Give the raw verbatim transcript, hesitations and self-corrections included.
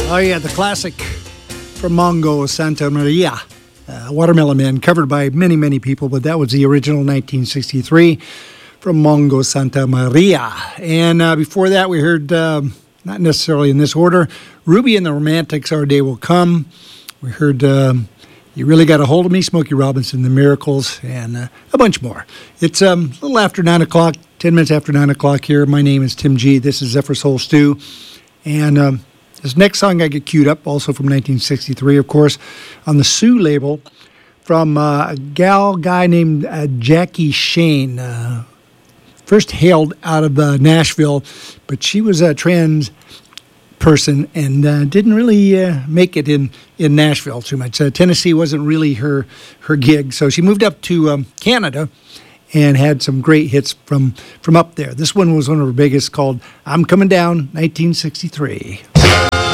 Oh, yeah, the classic from Mongo Santa Maria, uh, Watermelon Man, covered by many, many people, but that was the original nineteen sixty-three from Mongo Santa Maria. And uh, before that, we heard, um, not necessarily in this order, Ruby and the Romantics, Our Day Will Come. We heard um, You Really Got a Hold of Me, Smokey Robinson, The Miracles, and uh, a bunch more. It's um, a little after nine o'clock, ten minutes after nine o'clock here. My name is Tim G. This is Zephyr Soul Stew. And um, this next song I get queued up, also from nineteen sixty-three, of course, on the Sue label, from uh, a gal guy named uh, Jackie Shane. Uh, first hailed out of uh, Nashville, but she was a trans person and uh, didn't really uh, make it in, in Nashville too much. Uh, Tennessee wasn't really her, her gig, so she moved up to um, Canada and had some great hits from, from up there. This one was one of her biggest, called I'm Coming Down, nineteen sixty-three.